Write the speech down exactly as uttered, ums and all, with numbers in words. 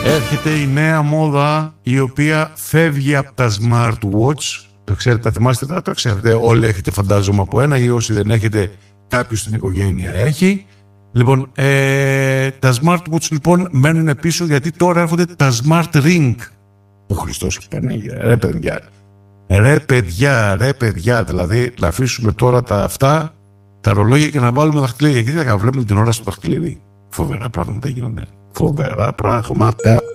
Έρχεται η νέα μόδα η οποία φεύγει από τα smartwatch. Το ξέρετε, τα θυμάστε, τα, το ξέρετε. Όλοι έχετε φαντάζομαι από ένα ή όσοι δεν έχετε, κάποιος στην οικογένεια έχει. Λοιπόν, ε, τα smartwatch λοιπόν μένουν πίσω γιατί τώρα έρχονται τα smart ring. Ο Χριστός παίρνει, ρε παιδιά. Ρε παιδιά, ρε παιδιά. Δηλαδή, να αφήσουμε τώρα τα αυτά, τα ρολόγια και να βάλουμε δαχτυλίδια. Γιατί θα βλέπουμε την ώρα στο δαχτυλίδι. Φοβερά πράγματα γίνονται. Φοβερά πράγματα.